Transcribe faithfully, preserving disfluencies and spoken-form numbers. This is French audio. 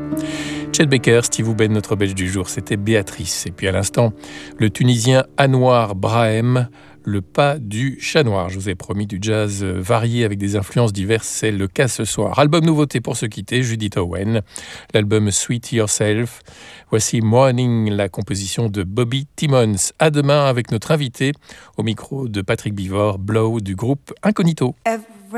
Chet Baker, Steve Ouben, notre belge du jour, c'était Béatrice. Et puis à l'instant, le Tunisien Anouar Brahem, le pas du chat noir. Je vous ai promis du jazz varié avec des influences diverses, c'est le cas ce soir. Album nouveauté pour se quitter, Judith Owen, l'album Sweet Yourself. Voici Morning, la composition de Bobby Timmons. À demain avec notre invité, au micro de Patrick Bivor, Blow du groupe Incognito.